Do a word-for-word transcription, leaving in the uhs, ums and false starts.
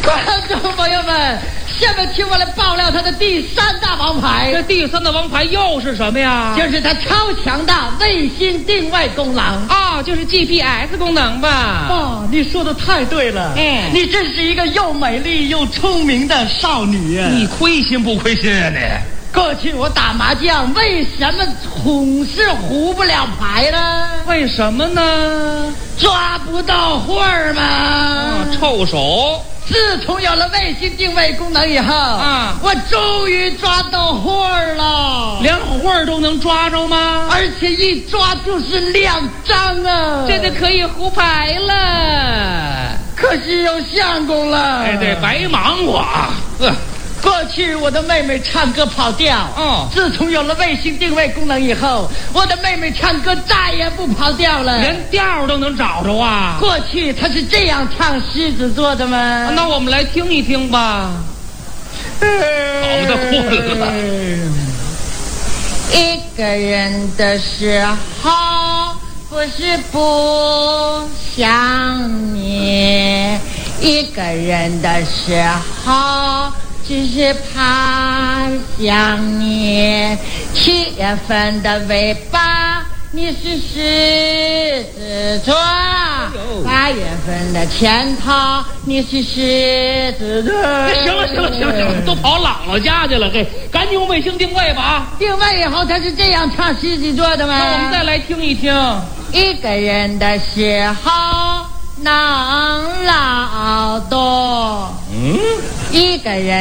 观众朋友们，下面听我来爆料他的第三大王牌。 这第三大王牌又是什么呀？ 就是他超强的卫星定位功能啊、哦，就是 G P S 功能吧？ 哦，你说的太对了。 嗯， 你真是一个又美丽又聪明的少女啊！ 你亏心不亏心啊你？ 过去我打麻将，为什么总是胡不了牌呢？ 为什么呢？ 抓不到画儿嘛、 啊，臭手。 自从有了卫星定位功能以后， 啊， 我终于抓到画儿了。 连画儿都能抓着吗？ 而且一抓就是两张啊！ 这就可以胡牌了。 可惜有相公了。 哎，对，白忙活啊。呃过去我的妹妹唱歌跑调， 哦， 自从有了卫星定位功能以后，我的妹妹唱歌再也不跑调了， 连调都能找着啊！ 过去她是这样唱狮子座的吗？ 啊、那我们来听一听吧。搞得混了。 一个人的时候不是不想你，一个人的时候只是怕想你。七月份的尾巴你是狮子座，八月份的前头你是狮子座。 行了行了行了行了，都跑姥姥家去了，嘿，赶紧用卫星定位吧啊！ 定位以后他是这样唱狮子座的吗？ 那我们再来听一听。 一个人的时候能劳动， 嗯， 一个人